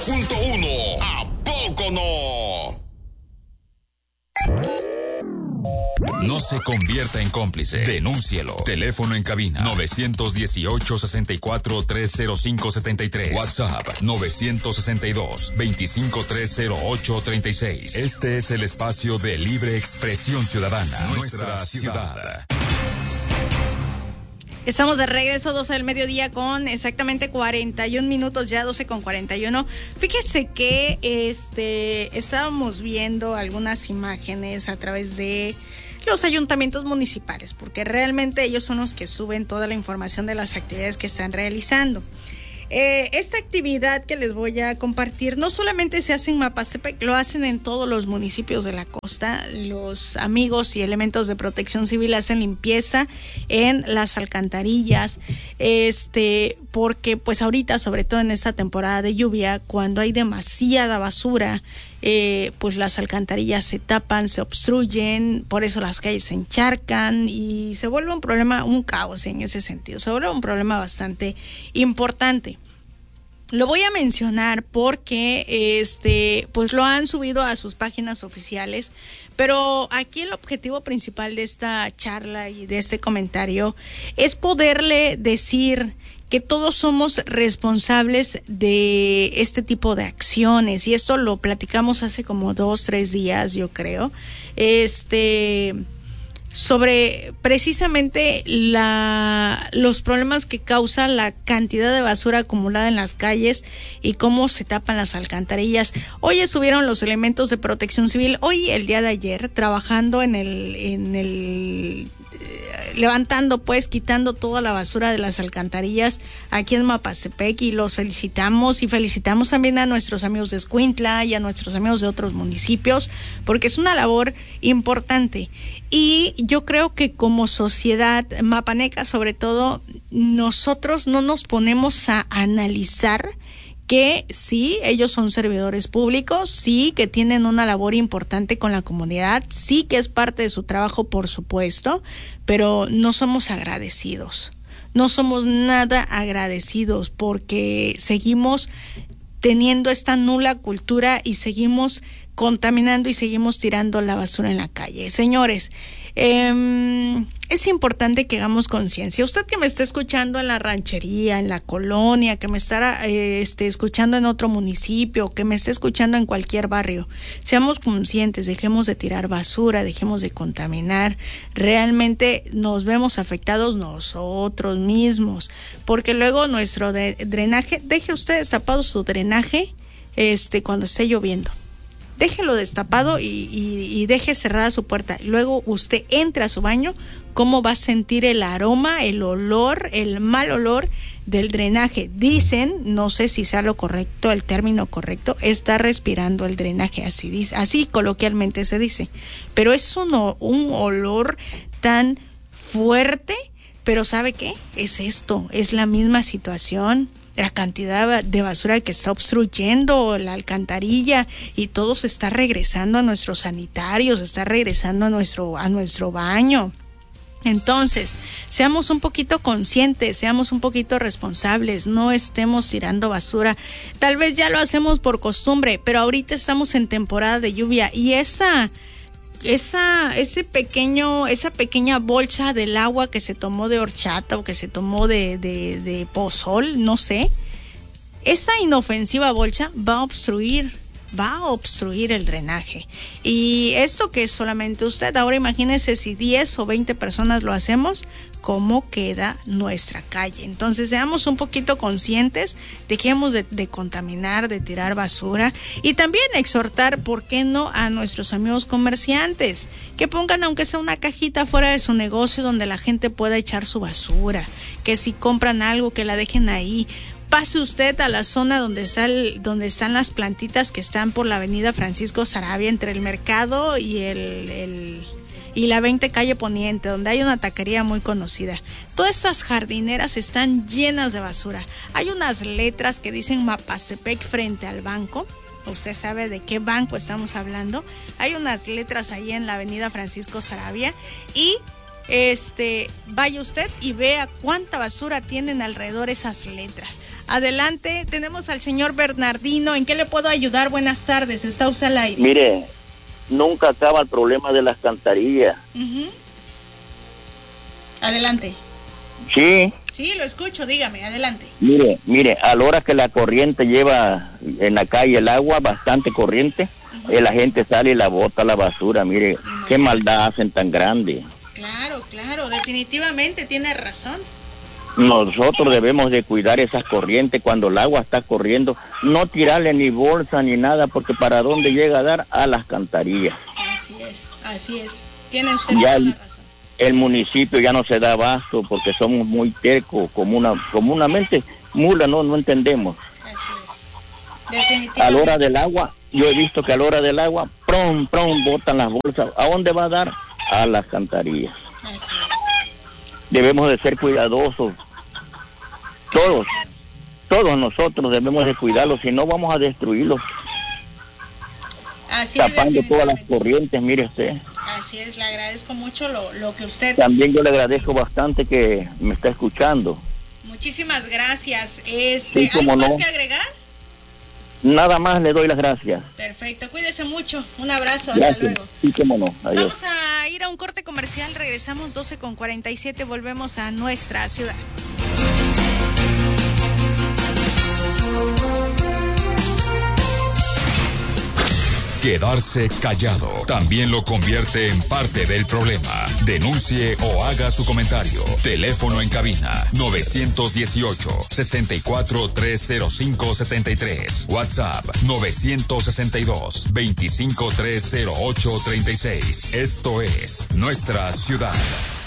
100.1. ¿A poco no? No se convierta en cómplice. Denúncielo. Teléfono en cabina 918-64-305-73. WhatsApp 962-25-308-36. Este es el espacio de libre expresión ciudadana. Nuestra ciudad. Estamos de regreso, 12 del mediodía con exactamente 41 minutos, ya 12 con 41. Fíjese que estábamos viendo algunas imágenes a través de los ayuntamientos municipales, porque realmente ellos son los que suben toda la información de las actividades que están realizando. Esta actividad que les voy a compartir no solamente se hace en Mapastepec, lo hacen en todos los municipios de la costa. Los amigos y elementos de protección civil hacen limpieza en las alcantarillas, porque pues ahorita, sobre todo en esta temporada de lluvia, cuando hay demasiada basura, pues las alcantarillas se tapan, se obstruyen, por eso las calles se encharcan y se vuelve un problema, un caos en ese sentido, se vuelve un problema bastante importante. Lo voy a mencionar porque pues lo han subido a sus páginas oficiales, pero aquí el objetivo principal de esta charla y de este comentario es poderle decir que todos somos responsables de este tipo de acciones, y esto lo platicamos hace como 2-3 días, yo creo, sobre precisamente los problemas que causa la cantidad de basura acumulada en las calles y cómo se tapan las alcantarillas. Hoy estuvieron los elementos de protección civil, hoy el día de ayer, trabajando en el levantando, pues, quitando toda la basura de las alcantarillas aquí en Mapastepec, y los felicitamos, y felicitamos también a nuestros amigos de Escuintla y a nuestros amigos de otros municipios, porque es una labor importante. Y yo creo que como sociedad mapaneca, sobre todo, nosotros no nos ponemos a analizar que sí, ellos son servidores públicos, sí que tienen una labor importante con la comunidad, sí que es parte de su trabajo, por supuesto, pero no somos agradecidos, no somos nada agradecidos, porque seguimos teniendo esta nula cultura y seguimos contaminando y seguimos tirando la basura en la calle. Señores, es importante que hagamos conciencia. Usted que me está escuchando en la ranchería, en la colonia, que me está escuchando en otro municipio, que me está escuchando en cualquier barrio, seamos conscientes, dejemos de tirar basura, dejemos de contaminar. Realmente nos vemos afectados nosotros mismos, porque luego nuestro drenaje, deje usted destapado su drenaje cuando esté lloviendo. Déjelo destapado y deje cerrada su puerta. Luego usted entra a su baño, ¿cómo va a sentir el aroma, el olor, el mal olor del drenaje? Dicen, no sé si sea lo correcto, el término correcto, está respirando el drenaje, así dice, así coloquialmente se dice. Pero es un olor tan fuerte, pero ¿sabe qué? Es esto, es la misma situación. La cantidad de basura que está obstruyendo la alcantarilla, y todo se está regresando a nuestros sanitarios, está regresando a nuestro baño. Entonces, seamos un poquito conscientes, seamos un poquito responsables, no estemos tirando basura. Tal vez ya lo hacemos por costumbre, pero ahorita estamos en temporada de lluvia, y esa pequeña bolsa del agua que se tomó de horchata o que se tomó de pozol, no sé, esa inofensiva bolsa va a obstruir el drenaje. Y eso que es solamente usted. Ahora imagínese si 10 o 20 personas lo hacemos, cómo queda nuestra calle. Entonces seamos un poquito conscientes, dejemos de contaminar, de tirar basura, y también exhortar, ¿por qué no?, a nuestros amigos comerciantes que pongan aunque sea una cajita fuera de su negocio donde la gente pueda echar su basura, que si compran algo que la dejen ahí. Pase usted a la zona donde están las plantitas que están por la avenida Francisco Saravia, entre el mercado y la 20 calle Poniente, donde hay una taquería muy conocida. Todas esas jardineras están llenas de basura. Hay unas letras que dicen Mapastepec frente al banco. Usted sabe de qué banco estamos hablando. Hay unas letras ahí en la avenida Francisco Saravia, y vaya usted y vea cuánta basura tienen alrededor esas letras. Adelante, tenemos al señor Bernardino. ¿En qué le puedo ayudar? Buenas tardes, está usted al aire. Mire, nunca acaba el problema de las alcantarillas. Adelante. Sí. Sí, lo escucho, dígame, adelante. Mire, a la hora que la corriente lleva en la calle el agua, bastante corriente, la gente sale y la bota la basura. Mire, qué maldad hacen tan grande. Claro, definitivamente tiene razón. Nosotros debemos de cuidar esas corrientes cuando el agua está corriendo, no tirarle ni bolsa ni nada, porque para dónde llega a dar, a las alcantarillas. Así es. Tiene usted toda la razón. El municipio ya no se da abasto porque somos muy tercos, comunamente mula, no entendemos. Así es. Definitivamente. A la hora del agua, yo he visto que a la hora del agua, prom, botan las bolsas. ¿A dónde va a dar? A las alcantarillas. Así es. Debemos de ser cuidadosos. Todos nosotros debemos de cuidarlos, si no vamos a destruirlos. Así tapando es, todas las corrientes, mire usted. Así es, le agradezco mucho lo que usted... También yo le agradezco bastante que me está escuchando. Muchísimas gracias. Sí, ¿Algo más que agregar? Nada más, le doy las gracias. Perfecto, cuídese mucho. Un abrazo, gracias. Hasta luego. Sí, cómo no. Adiós. Vamos a ir a un corte comercial, regresamos 12:47, volvemos a nuestra ciudad. Quedarse callado también lo convierte en parte del problema. Denuncie o haga su comentario. Teléfono en cabina 918-64-305-73. WhatsApp 962-2530836. Esto es Nuestra Ciudad.